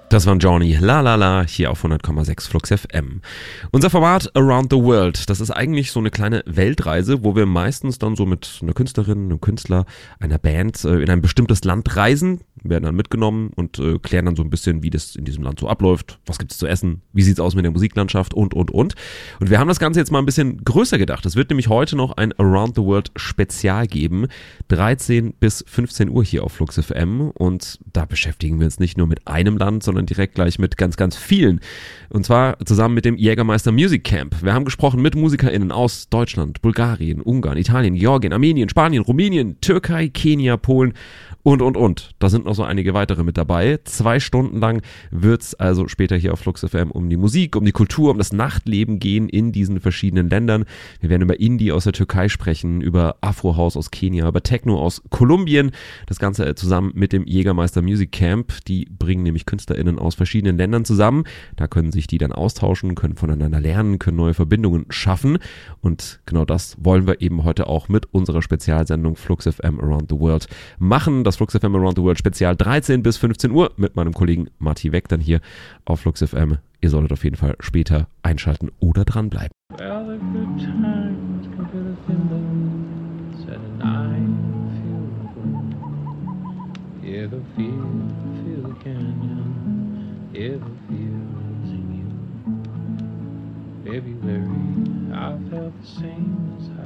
Das war Johnny La La La hier auf 100,6 Flux FM. Unser Format Around the World, das ist eigentlich so eine kleine Weltreise, wo wir meistens dann so mit einer Künstlerin, einem Künstler, einer Band in ein bestimmtes Land reisen, werden dann mitgenommen und klären dann so ein bisschen, wie das in diesem Land so abläuft, was gibt's zu essen, wie sieht's aus mit der Musiklandschaft und. Und wir haben das Ganze jetzt mal ein bisschen größer gedacht. Es wird nämlich heute noch ein Around the World Spezial geben, 13 bis 15 Uhr hier auf Flux FM, und da beschäftigen wir uns nicht nur mit einem Land, sondern direkt gleich mit ganz, ganz vielen. Und zwar zusammen mit dem Jägermeister Music Camp. Wir haben gesprochen mit MusikerInnen aus Deutschland, Bulgarien, Ungarn, Italien, Georgien, Armenien, Spanien, Rumänien, Türkei, Kenia, Polen und. Da sind noch so einige weitere mit dabei. 2 Stunden lang wird es also später hier auf Flux FM um die Musik, um die Kultur, um das Nachtleben gehen in diesen verschiedenen Ländern. Wir werden über Indie aus der Türkei sprechen, über Afro-House aus Kenia, über Techno aus Kolumbien. Das Ganze zusammen mit dem Jägermeister Music Camp. Die bringen nämlich KünstlerInnen aus verschiedenen Ländern zusammen. Da können sich die dann austauschen, können voneinander lernen, können neue Verbindungen schaffen. Und genau das wollen wir eben heute auch mit unserer Spezialsendung Flux FM Around the World machen. Das Flux FM Around the World Spezial 13 bis 15 Uhr mit meinem Kollegen Marty Weck dann hier auf Flux FM. Ihr solltet auf jeden Fall später einschalten oder dranbleiben. Well, the good times come to the windows and I feel the wind. Yeah, the feel the canyon. Yeah, the feel's in you. February, I felt the same as